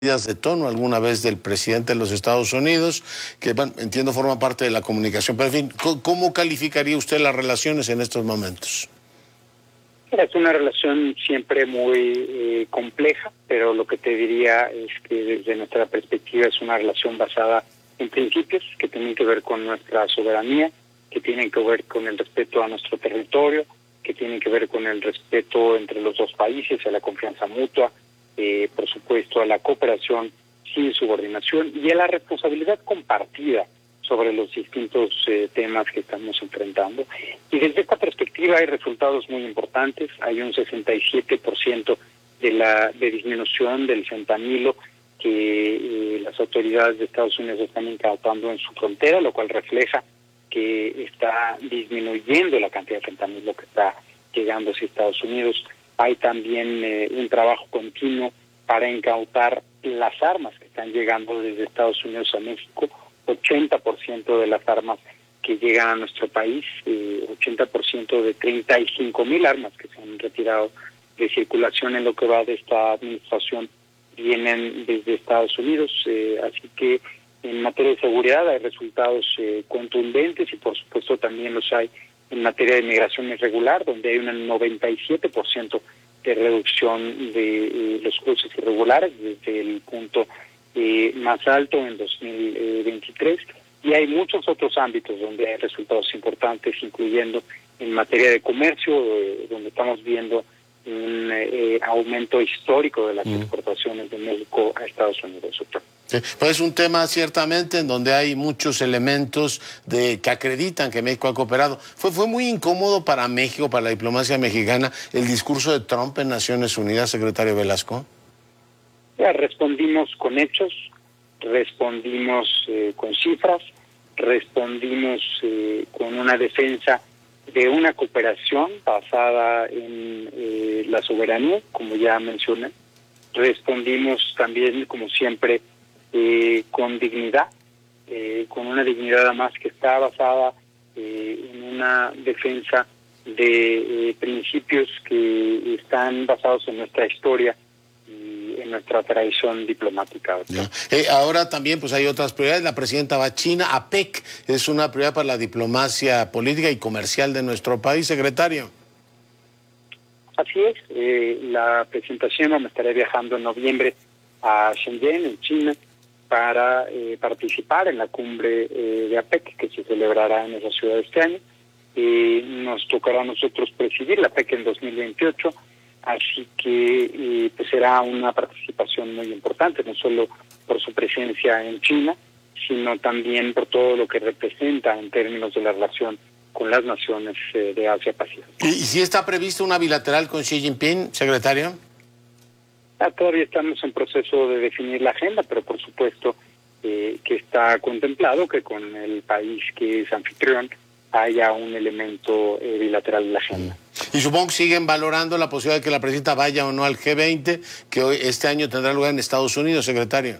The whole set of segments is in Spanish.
de tono alguna vez del presidente de los Estados Unidos, que bueno, entiendo forma parte de la comunicación, pero en fin, ¿cómo calificaría usted las relaciones en estos momentos? Es una relación siempre muy compleja, pero lo que te diría es que desde nuestra perspectiva es una relación basada en principios que tienen que ver con nuestra soberanía, que tienen que ver con el respeto a nuestro territorio, que tienen que ver con el respeto entre los dos países, a la confianza mutua, por supuesto a la cooperación sin subordinación y a la responsabilidad compartida sobre los distintos temas que estamos enfrentando. Y desde esta perspectiva hay resultados muy importantes. Hay un 67% de disminución del fentanilo que las autoridades de Estados Unidos están incautando en su frontera, lo cual refleja que está disminuyendo la cantidad de fentanilo que está llegando hacia Estados Unidos. Hay también un trabajo continuo para incautar las armas que están llegando desde Estados Unidos a México. 80% de las armas que llegan a nuestro país, 80% de 35,000 armas que se han retirado de circulación en lo que va de esta administración vienen desde Estados Unidos. Así que en materia de seguridad hay resultados contundentes y por supuesto también los hay en materia de migración irregular, donde hay un 97% de reducción de los cruces irregulares desde el punto más alto en 2023, y hay muchos otros ámbitos donde hay resultados importantes, incluyendo en materia de comercio, donde estamos viendo un aumento histórico de las exportaciones de México a Estados Unidos. Sí, pues es un tema ciertamente en donde hay muchos elementos que acreditan que México ha cooperado. Fue muy incómodo para México, para la diplomacia mexicana, el discurso de Trump en Naciones Unidas, secretario Velasco. Ya respondimos con hechos, respondimos con cifras, respondimos con una defensa de una cooperación basada en la soberanía, como ya mencioné. Respondimos también, como siempre, con dignidad, con una dignidad además que está basada en una defensa de principios que están basados en nuestra historia y en nuestra tradición diplomática. Ahora también pues hay otras prioridades. La presidenta va a China. APEC es una prioridad para la diplomacia política y comercial de nuestro país, secretario. Así es. La presidenta Sheinbaum estará viajando en noviembre a Shenzhen, en China, para participar en la cumbre de APEC que se celebrará en esa ciudad este año. Nos tocará a nosotros presidir la APEC en 2028, así que pues será una participación muy importante, no solo por su presencia en China, sino también por todo lo que representa en términos de la relación con las naciones de Asia-Pacífico. ¿Y si está prevista una bilateral con Xi Jinping, secretario? Todavía estamos en proceso de definir la agenda, pero por supuesto que está contemplado que con el país que es anfitrión haya un elemento bilateral en la agenda. Y supongo que siguen valorando la posibilidad de que la presidenta vaya o no al G20, que este año tendrá lugar en Estados Unidos, secretario.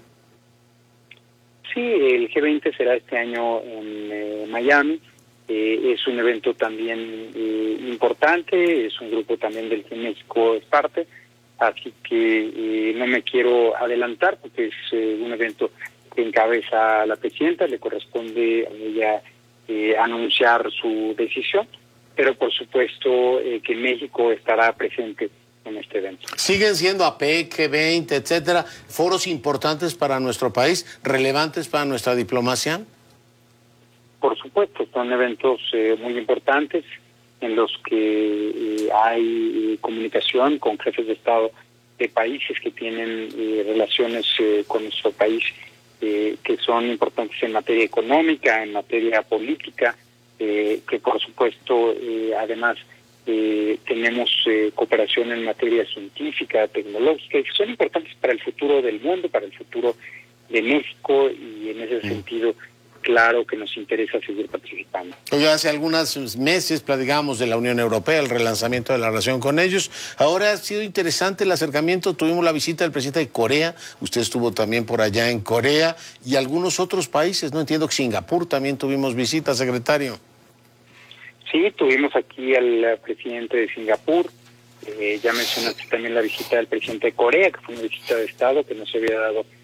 Sí, el G20 será este año en Miami. Es un evento también importante, es un grupo también del que México es parte. Así que no me quiero adelantar porque es un evento que encabeza a la presidenta, le corresponde a ella anunciar su decisión, pero por supuesto que México estará presente en este evento. ¿Siguen siendo APEC, G20, etcétera, foros importantes para nuestro país, relevantes para nuestra diplomacia? Por supuesto, son eventos muy importantes, en los que hay comunicación con jefes de Estado de países que tienen relaciones con nuestro país que son importantes en materia económica, en materia política, que por supuesto además tenemos cooperación en materia científica, tecnológica, y que son importantes para el futuro del mundo, para el futuro de México, y en ese sentido claro que nos interesa seguir participando. Oye, hace algunos meses platicábamos de la Unión Europea, el relanzamiento de la relación con ellos. Ahora ha sido interesante el acercamiento. Tuvimos la visita del presidente de Corea. Usted estuvo también por allá en Corea y algunos otros países. No entiendo que Singapur también tuvimos visita, secretario. Sí, tuvimos aquí al presidente de Singapur, Ya mencionaste también la visita del presidente de Corea, que fue una visita de Estado que no se había dado